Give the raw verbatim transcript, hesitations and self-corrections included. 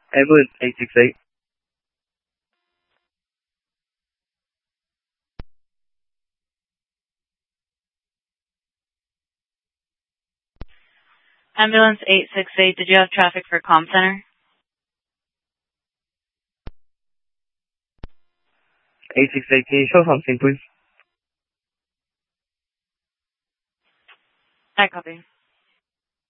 Ambulance eight six eight. Ambulance eight six eight, did you have traffic for comm center? eight six eight, can you show something, please? I copy.